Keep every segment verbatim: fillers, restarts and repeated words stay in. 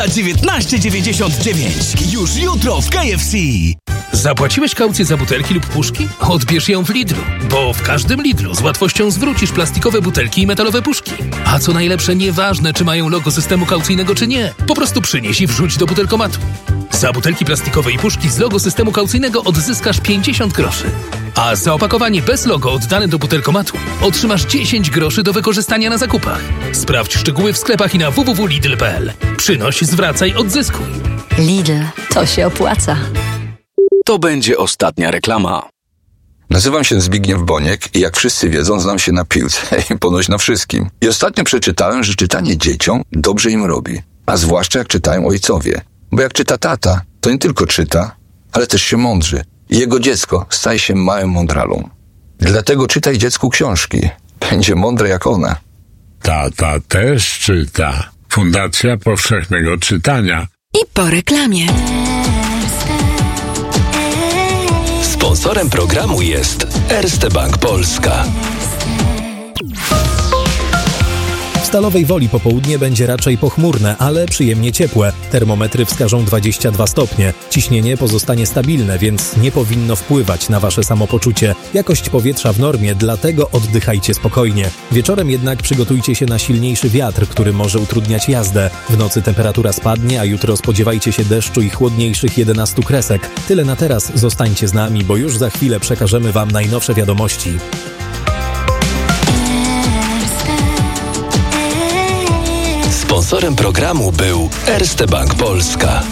dziewiętnaście dziewięćdziesiąt dziewięć. Już jutro w K F C. Zapłaciłeś kaucję za butelki lub puszki? Odbierz ją w Lidlu, bo w każdym Lidlu z łatwością zwrócisz plastikowe butelki i metalowe puszki. A co najlepsze, nieważne czy mają logo systemu kaucyjnego czy nie, po prostu przynieś i wrzuć do butelkomatu. Za butelki plastikowe i puszki z logo systemu kaucyjnego odzyskasz pięćdziesiąt groszy. A za opakowanie bez logo oddane do butelkomatu otrzymasz dziesięć groszy do wykorzystania na zakupach. Sprawdź szczegóły w sklepach i na w w w kropka lidl kropka p l. Przynoś, zwracaj, odzyskuj. Lidl, to się opłaca. To będzie ostatnia reklama. Nazywam się Zbigniew Boniek i jak wszyscy wiedzą, znam się na piłce i ponoć na wszystkim. I ostatnio przeczytałem, że czytanie dzieciom dobrze im robi. A zwłaszcza jak czytają ojcowie. Bo jak czyta tata, to nie tylko czyta, ale też się mądrzy. I jego dziecko staje się małym mądralą. Dlatego czytaj dziecku książki. Będzie mądre jak ona. Tata też czyta. Fundacja Powszechnego Czytania. I po reklamie. Sponsorem programu jest Erste Bank Polska. W Stalowej Woli popołudnie będzie raczej pochmurne, ale przyjemnie ciepłe. Termometry wskażą dwadzieścia dwa stopnie. Ciśnienie pozostanie stabilne, więc nie powinno wpływać na wasze samopoczucie. Jakość powietrza w normie, dlatego oddychajcie spokojnie. Wieczorem jednak przygotujcie się na silniejszy wiatr, który może utrudniać jazdę. W nocy temperatura spadnie, a jutro spodziewajcie się deszczu i chłodniejszych jedenastu kresek. Tyle na teraz, zostańcie z nami, bo już za chwilę przekażemy wam najnowsze wiadomości. Sponsorem programu był Erste Bank Polska.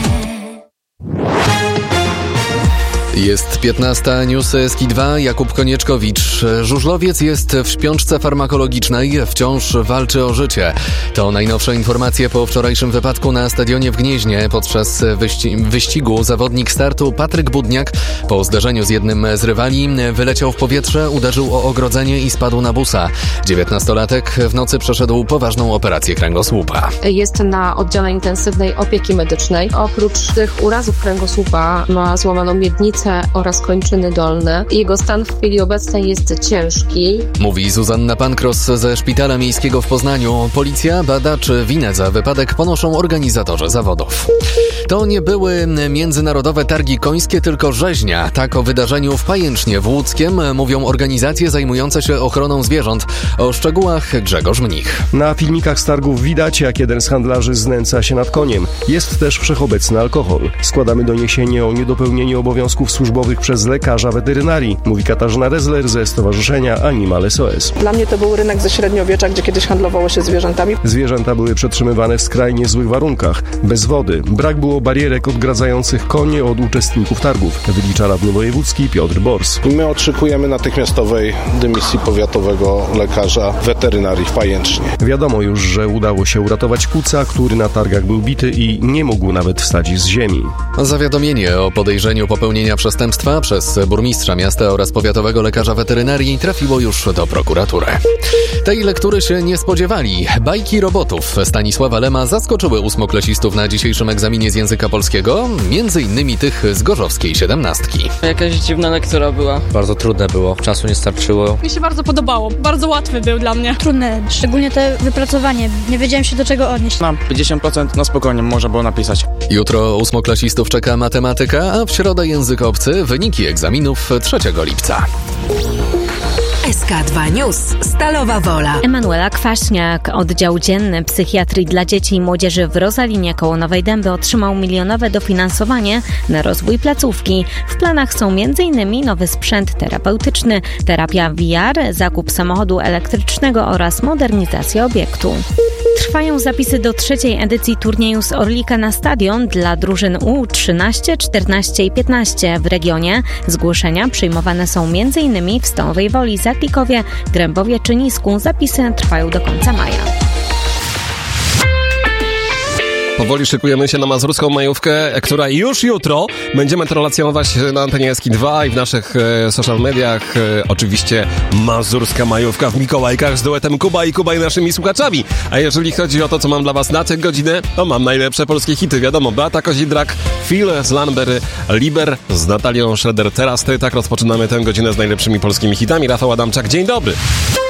Jest piętnasta, newsy S K I dwa, Jakub Konieczkowicz. Żużlowiec jest w śpiączce farmakologicznej, wciąż walczy o życie. To najnowsze informacje po wczorajszym wypadku na stadionie w Gnieźnie. Podczas wyści- wyścigu zawodnik startu Patryk Budniak po zderzeniu z jednym z rywali wyleciał w powietrze, uderzył o ogrodzenie i spadł na busa. dziewiętnastolatek w nocy przeszedł poważną operację kręgosłupa. Jest na oddziale intensywnej opieki medycznej. Oprócz tych urazów kręgosłupa ma złamaną miednicę oraz kończyny dolne. Jego stan w chwili obecnej jest ciężki. Mówi Zuzanna Pankros ze Szpitala Miejskiego w Poznaniu. Policja bada, czy winę za wypadek ponoszą organizatorzy zawodów. To nie były międzynarodowe targi końskie, tylko rzeźnia. Tak o wydarzeniu w Pajęcznie w Łódzkiem mówią organizacje zajmujące się ochroną zwierząt. O szczegółach Grzegorz Mnich. Na filmikach z targów widać, jak jeden z handlarzy znęca się nad koniem. Jest też wszechobecny alkohol. Składamy doniesienie o niedopełnieniu obowiązków służbowych przez lekarza weterynarii, mówi Katarzyna Rezler ze Stowarzyszenia Animal S O S. Dla mnie to był rynek ze średniowiecza, gdzie kiedyś handlowało się zwierzętami. Zwierzęta były przetrzymywane w skrajnie złych warunkach, bez wody. Brak było barierek odgradzających konie od uczestników targów, wylicza radny wojewódzki Piotr Bors. My oczekujemy natychmiastowej dymisji powiatowego lekarza weterynarii w Pajęcznie. Wiadomo już, że udało się uratować kuca, który na targach był bity i nie mógł nawet wstać z ziemi. Zawiadomienie o podejrzeniu popełnienia przestępstwa przez burmistrza miasta oraz powiatowego lekarza weterynarii trafiło już do prokuratury. Tej lektury się nie spodziewali. Bajki robotów Stanisława Lema zaskoczyły ósmoklasistów na dzisiejszym egzaminie z języka polskiego, między innymi tych z gorzowskiej siedemnastki. Jakaś dziwna lektura była. Bardzo trudne było, czasu nie starczyło. Mi się bardzo podobało, bardzo łatwy był dla mnie. Trudne, szczególnie to wypracowanie, nie wiedziałem się do czego odnieść. Mam pięćdziesiąt procent, no spokojnie, można było napisać. Jutro ósmoklasistów czeka matematyka, a w środę język obcy, wyniki egzaminów trzeciego lipca. S K dwa News. Stalowa Wola. Emanuela Kwaśniak, oddział dzienny psychiatrii dla dzieci i młodzieży w Rozalinie koło Nowej Dęby otrzymał milionowe dofinansowanie na rozwój placówki. W planach są m.in. nowy sprzęt terapeutyczny, terapia V R, zakup samochodu elektrycznego oraz modernizacja obiektu. Trwają zapisy do trzeciej edycji turnieju z Orlika na stadion dla drużyn U trzynaście, czternaście i piętnaście w regionie. Zgłoszenia przyjmowane są m.in. w Stalowej Woli, Zaklikowie, Grębowie czy Nisku. Zapisy trwają do końca maja. Powoli szykujemy się na mazurską majówkę, która już jutro będziemy to relacjonować na antenie S K I dwa i w naszych e, social mediach. E, oczywiście mazurska majówka w Mikołajkach z duetem Kuba i Kuba i naszymi słuchaczami. A jeżeli chodzi o to, co mam dla was na tę godzinę, to mam najlepsze polskie hity. Wiadomo, Beata Kozidrak, Phil z Lanbery, Liber z Natalią Schroeder. Teraz ty, tak rozpoczynamy tę godzinę z najlepszymi polskimi hitami. Rafał Adamczak, dzień dobry.